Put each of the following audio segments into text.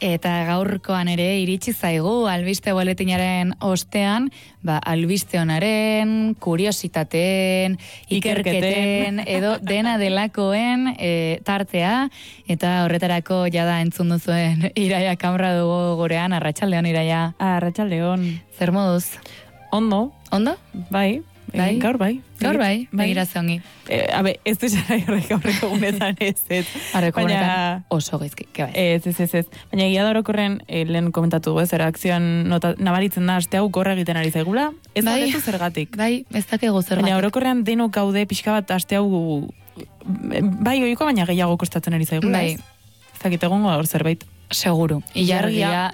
Eta gaurkoan ere iritsi zaigu albiste boletinaren ostean, albiste honaren, kuriositateen, ikerketen, edo dena delakoen tartea, eta horretarako jada entzun duzuen Iraia Kamra dugu gurean, arratsaldeon Iraia. Arratsaldeon. Zer moduz? Ondo. Ondo? Bai. Gaur bai. Begira zeongi. Ez du zara aurreko gunetan ez. Aurreko gunetan oso gaizki, ke bai. Ez. Baina egia da orokorren lehen komentatu dugu, erreakzioan nabaritzen da aste hau gorra egiten ari zaigula. Ez batetu zergatik. Bai, ez dakegu zergatik. Baina orokorrean denok gaude pixka bat aste hau bai ohiko baina gehiago kostatzen ari zaigula. Bai. Ez dakit egongo hor zerbait. Seguru. Ilargia.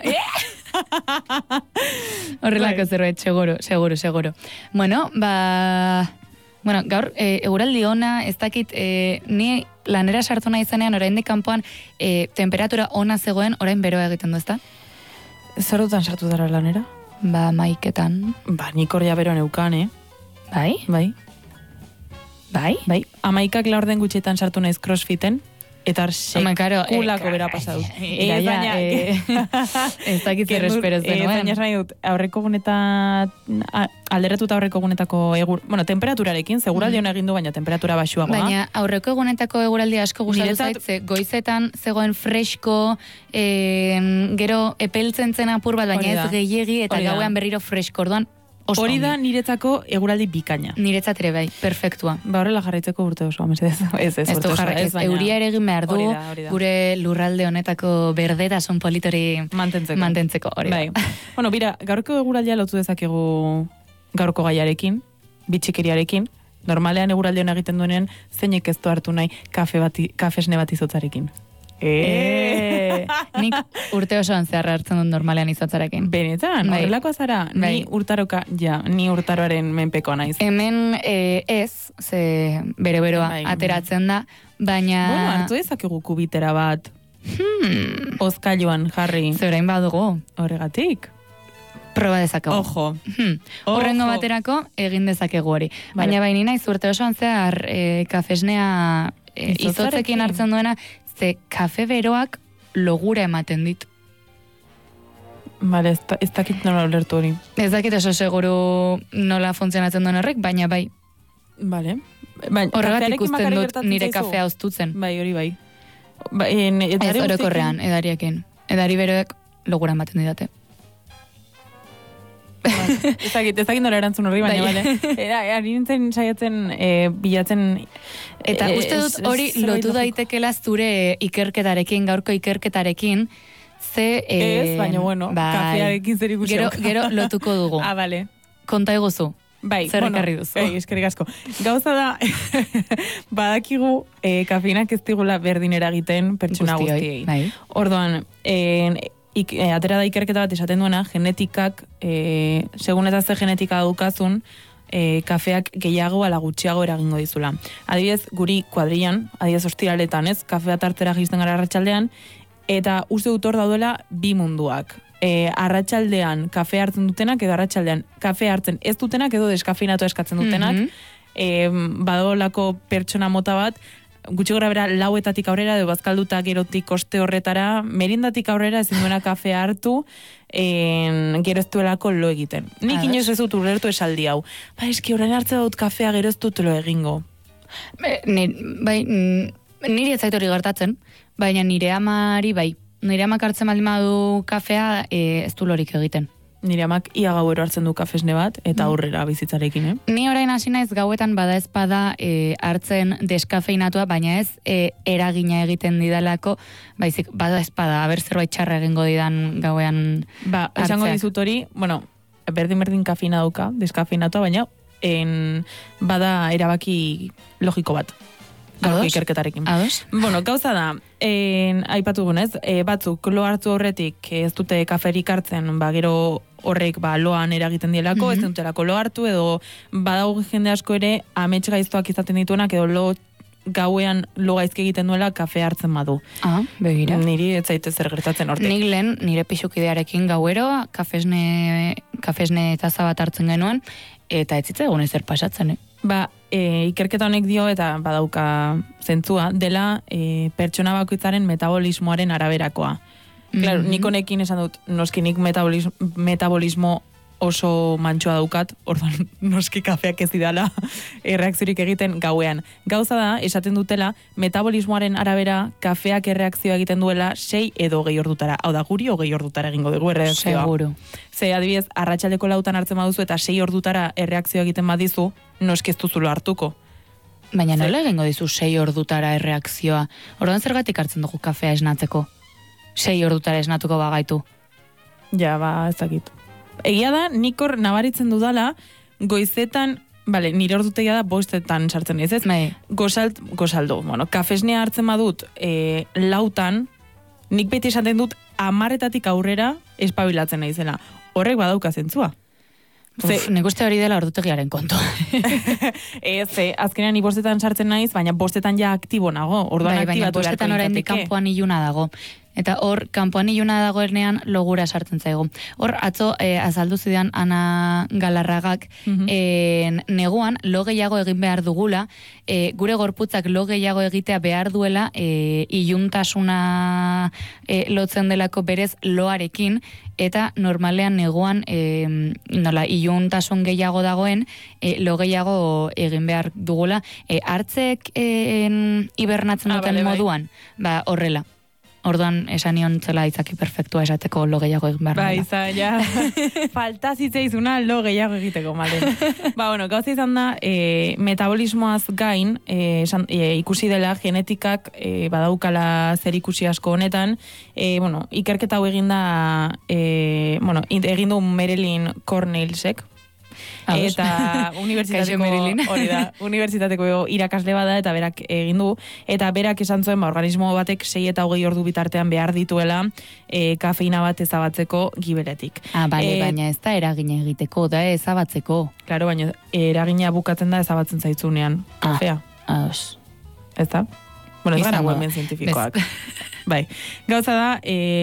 Horrelako zerbait, seguro. Bueno, gaur, eguraldi ona, ez dakit, ni lanera sartu nahi zenean, oraindik kanpoan, temperatura ona zegoen, orain beroa egiten du, ezta? Zer dutan sartu dara lanera? Maiketan. Nik hor ja beroan eukan, Bai? Bai. 11 laurden gutxietan sartu naiz crossfiten, eta sekulako bera pasadu. Ez dakit zer espero zenuen. Baina nahi dut, aurreko gunetan, alderatuta aurreko gunetako temperaturarekin, seguraldi hona egin du, baina temperatura baxuagoa. Baina aurreko egunetako eguraldi asko gustatu zait, goizetan zegoen fresko, gero epeltzen zen apur bat, baina ez gehiegi, eta gauean berriro fresko, orduan, hori da niretzako eguraldi bikaina. Niretzat ere bai, perfektua. Horrela jarraitzeko urte oso, mesedez. Ez, euria ere egin behar du, gure lurralde honetako berdetasun politori mantentzeko. Bai. Bira, gaurko eguraldia lotu dezakegu gaurko gaiarekin, bitxikeriarekin. Normalean eguraldi hona egiten duenen, zeinek ez du hartu nahi kafesne bat izotzarekin. Nik urte osoan zehar hartzen dut normalean izotzarekin. Benetan, horrelako azara, ni urtaroaren menpekoa naiz. Hemen ez, ze bero-beroa ateratzen da, baina... Hartu dezakegu kubitera bat, ozkailuan jarri. Zerain badugu. Horregatik. Proba dezakegu. Ojo. Horrengo baterako egin dezakegu hori. Baina baini naiz urte osoan zehar kafesnea izotzekin hartzen duena, ze kafe beroak logura ematen dit. Bale, ez dakit nola ulertu hori. Ez dakit oso seguru nola funtzionatzen duen horrek, baina bai. Bale. Horregatik ikusten dut nire kafea oztutzen. Bai, hori bai. Ez orokorrean, edariekin. Edari beroek logura ematen didate. Ez dakit nola erantzun horri, baina bale. Ari nintzen saiatzen bilatzen... Eta uste dut hori lotu daitekela zure ikerketarekin, gaurko ikerketarekin, ze... Ez, baina kafearekin zer ikusi. Gero lotuko dugu. Bale. Konta eguzu. Bai, zer ekarri duzu. Eskerrik asko. Gauza da, badakigu kafeinak ez digula berdin eragiten pertsona guztiei. Orduan, atera da ikerketa bat esaten duena, genetikak, segun eta ze genetika daukazun, kafeak gehiago ala gutxiago eragingo dizula. Adibidez, guri kuadrilan, adibidez ostiraletan, ez, kafea tartera jisten gara arratsaldean, eta uste dut hor daudela bi munduak. Arratsaldean kafe hartzen dutenak edo arratsaldean kafe hartzen ez dutenak edo deskafeinatu eskatzen dutenak. Badolako pertsona mota bat, gutxi gora bera lauetatik aurrera, edo bazkalduta gerotik oste horretara, merindatik aurrera ezin duena kafe hartu, gero ez duelako lo egiten. Nik inoiz ez dut ulertu esaldi hau. Eski orain hartza dut kafea gero ez dut lo egingo. Niri ez zait hori gertatzen, baina nire amari bai. Nire amak hartzen baldin badu kafea ez du lorik egiten. Nire amak ia gauero hartzen du kafesne bat, eta aurrera bizitzarekin, Ni orain hasi naiz gauetan bada ezpada hartzen deskafeinatua, baina ez eragina egiten didalako, baizik bada ezpada, aber zerbait txarra egingo didan gauean hartzea. Esango dizut hori, berdin kafeina dauka, deskafeinatua, baina bada erabaki logiko bat. Ikerketarekin. Gauza da, aipatu gunez, batzuk lo hartu horretik ez dute kaferik hartzen, gero horrek loan eragiten dielako, ez dutelako lo hartu, edo badago jende asko ere amets gaiztoak izaten dituenak, edo lo gauean lo gaizki egiten duela kafe hartzen badu. Begira. Niri ez zaite zer gertatzen hortik. Nik lehen nire pixukidearekin gauero, kafesne taza bat hartzen genuen, eta ez zitzaigun ezer pasatzen, Ikerketa honek dio, eta badauka zentzua, dela pertsona bakoitzaren metabolismoaren araberakoa. Claro, nik honekin esan dut, noski nik metabolismo oso mantxoa daukat, orduan noski kafeak ez didala erreakziorik egiten gauean. Gauza da, esaten dutela, metabolismoaren arabera kafeak erreakzioa egiten duela 6 edo 20 ordutara. Hau da, guri 20 ordutara egingo dugu erreakzioa. Seguro. Ze adibidez, arratsaldeko 4 hartzen baduzu eta 6 ordutara erreakzioa egiten badizu, noski ez duzulo hartuko. Baina nola egingo dizu 6 ordutara erreakzioa? Orduan zergatik hartzen dugu kafea esnatzeko? 6 ordutara esnatuko bagaitu. Ja, ez dakit. Egia da, nik hor nabaritzen dudala, goizetan, nire ordutegia da 5etan sartzen ez, gozaldo. Bueno, kafesnea hartzen badut 4, nik beti esaten dut 10-etatik aurrera espabilatzen naizela. Horrek badauka zentzua. Nik uste hori dela ordutegiaren kontu. Azkenean ni 5etan sartzen naiz, baina 5etan ja aktibo nago. Orduan aktibatu beharko nintzateke. Baina 5etan oraindik kanpoan iluna dago. Eta hor, kanpoan iluna dagoenean logura sartzen zaigu. Hor, atzo azaldu zidan Ana Galarragak, neguan lo gehiago egin behar dugula, gure gorputzak lo gehiago egitea behar duela, iluntasuna lotzen delako berez loarekin, eta normalean neguan iluntasun gehiago dagoen, lo gehiago egin behar dugula. Hartzek hibernatzen duten moduan, horrela. Orduan esan nion zela izaki perfektua esateko lo gehiago egin behar. Izan, ja. Falta zitzaizuna lo gehiago egiteko, malen. Gauza izan da, metabolismoaz gain, ikusi dela genetikak badaukala zer ikusi asko honetan, ikerketa hau egin da, egin du Marilyn Cornellsek, eta unibertsitateko irakasle bada eta berak egin du, eta berak esan zuen organismo batek 6 eta 20 ordu bitartean behar dituela kafeina bat ezabatzeko gibeletik. Baina ez da eragina egiteko, da ezabatzeko. Claro, baina eragina bukatzen da ezabatzen zaitzunean kafea. Ez da? Ez gara hemen zientifikoak. Gauza da,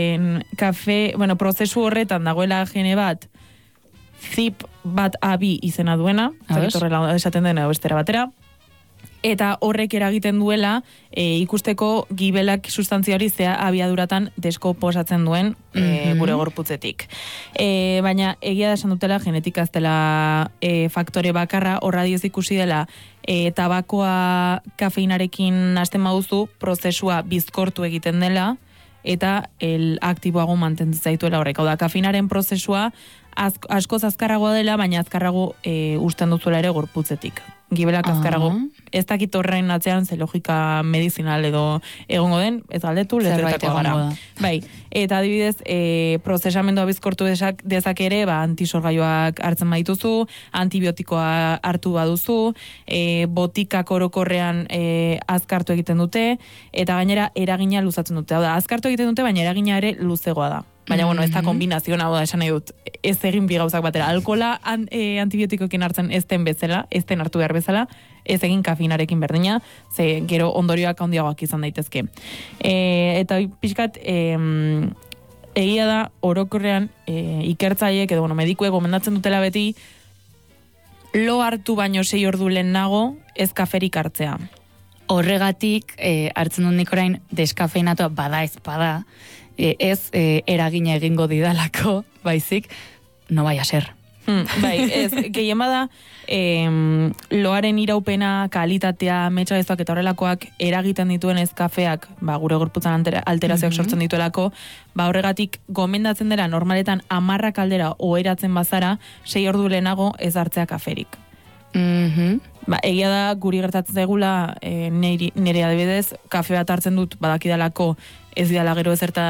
prozesu horretan dagoela gene bat, zip bat abi izena duena, horrela esaten dena bestera batera, eta horrek eragiten duela ikusteko gibelak sustantzia hori zea abiaduratan deskoposatzen duen gure gorputzetik. Baina egia da esan dutela genetika ez dela faktore bakarra, horra dioz ikusi dela tabakoa kafeinarekin hasten baduzu, prozesua bizkortu egiten dela, eta aktiboago mantentzen zaituela horrek. Hau da, kafeinaren prozesua askoz azkarragoa dela, baina azkarrago usten duzuela ere gorputzetik. Gibelak azkarrago. Ez dakit horren atzean ze logika medizinal edo egongo den, ez galdetu, lezertako gara. Eta adibidez, prozesamendua bizkortu dezak ere, antisorgaioak hartzen badituzu, antibiotikoa hartu baduzu, botikak orokorrean azkartu egiten dute, eta gainera eragina luzatzen dute. Hau da, azkartu egiten dute, baina eragina ere luzegoa da. Baina, ez da kombinazioa, hau da, esan nahi dut, ez egin bi gauzak batera. Alkola antibiotikoekin hartzen ez den bezala, ez den hartu behar bezala, ez egin kafeinarekin berdina, ze gero ondorioak handiagoak izan daitezke. Eta pixkat, egia da, orokorrean, ikertzaiek, edo, medikuek gomendatzen dutela beti, lo hartu baino 6 ordu lehenago, ez kaferik hartzea. Horregatik, hartzen dut nik orain deskafeinatua bada ez bada, ez eragina egingo didalako, baizik, no bai a ser. Gehien bada, loaren iraupena, kalitatea, metxagezoak eta horrelakoak eragiten dituen ez kafeak, gure gorputzan alterazioak sortzen dituelako, horregatik gomendatzen dela normaletan 10 aldera oheratzen bazara, 6 ordu lehenago ez hartzea kaferik. Egia da, guri gertatzen zaigula, nire adibidez, kafe bat hartzen dut badakidalako ez didala gero ezerta